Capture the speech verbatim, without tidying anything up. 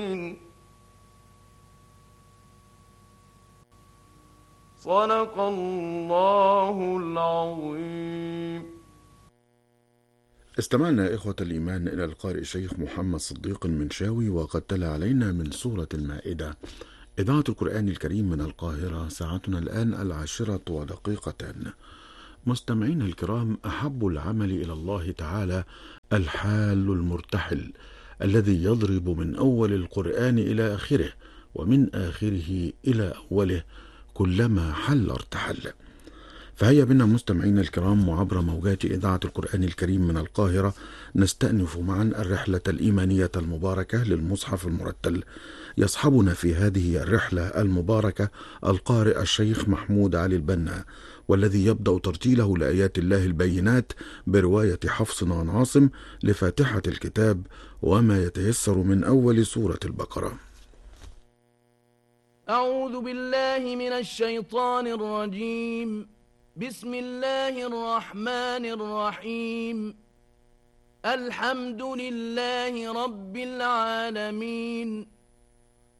صدق الله العظيم. استمعنا إخوة الإيمان إلى القارئ الشيخ محمد صديق المنشاوي وقد تلا علينا من سورة المائدة. إذاعة القرآن الكريم من القاهرة، ساعتنا الآن العاشرة ودقيقتان. مستمعين الكرام، أحب العمل إلى الله تعالى الحال المرتحل الذي يضرب من أول القرآن إلى آخره، ومن آخره إلى أوله، كلما حل ارتحل. فهيا بنا مستمعين الكرام، وعبر موجات إذاعة القرآن الكريم من القاهرة نستأنف معا الرحلة الإيمانية المباركة للمصحف المرتل. يصحبنا في هذه الرحلة المباركة القارئ الشيخ محمود علي البنا، والذي يبدأ ترتيله لآيات الله البينات برواية حفص عن عاصم لفاتحة الكتاب وما يتيسر من أول سورة البقرة. أعوذ بالله من الشيطان الرجيم. بسم الله الرحمن الرحيم. الحمد لله رب العالمين.